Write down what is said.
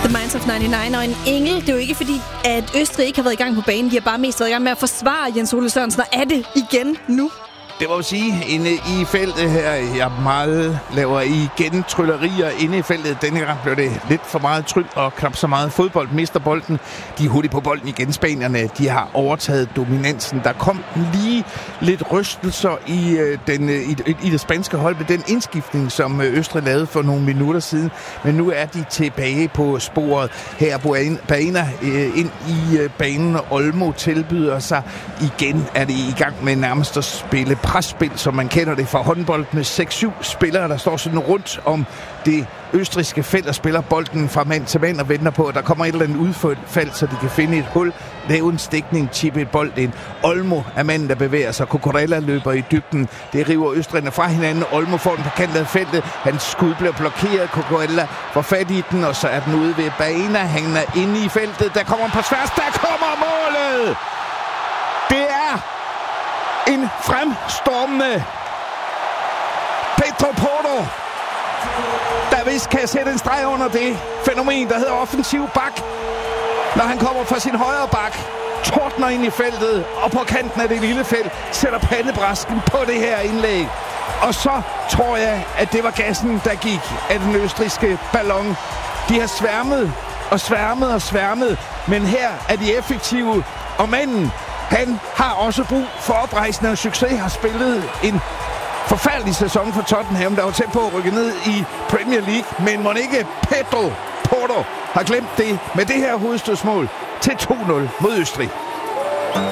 The Minds of 99 og en engel. Det er jo ikke fordi, at Østrig ikke har været i gang på banen. De har bare mest været i gang med at forsvare Jens Ole Sørensen, og er det igen nu. Det må jeg sige, inde i feltet her, jeg meget laver igen tryllerier inde i feltet. Denne gang blev det lidt for meget tryl og knap så meget fodbold. Mister bolden. De er hurtigt på bolden igen. Spanierne, de har overtaget dominansen. Der kom lige lidt rystelser i det spanske hold med den indskiftning, som Østrig lavede for nogle minutter siden. Men nu er de tilbage på sporet. Her Baena ind i banen, og Olmo tilbyder sig. Igen er det i gang med nærmest at spille presspil, som man kender det fra håndbold, med 6-7 spillere, der står sådan rundt om det østrigske felt og spiller bolden fra mand til mand og venter på, at der kommer et eller andet udfald, så de kan finde et hul, lave en stikning, chippe et bold ind. Olmo er manden, der bevæger sig. Cucurella løber i dybden. Det river østrigerne fra hinanden. Olmo får den på kanten af feltet. Hans skud bliver blokeret. Cucurella får fat i den, og så er den ude ved Baena. Han er inde i feltet. Der kommer på tværs. Der kommer målet! Det er en fremstormende Pedro Porro, der vist kan sætte en streg under det fænomen, der hedder offensiv bak. Når han kommer fra sin højre bak, tordner ind i feltet, og på kanten af det lille felt, sætter pandebrasken på det her indlæg. Og så tror jeg, at det var gassen, der gik af den østrigske ballon. De har sværmet, men her er de effektive, og manden, han har også brug for oprejsende og succes, har spillet en forfærdelig sæson for Tottenham, der var tæt på at rykke ned i Premier League, men må ikke Pedro Porro har glemt det med det her hovedstødsmål til 2-0 mod Østrig.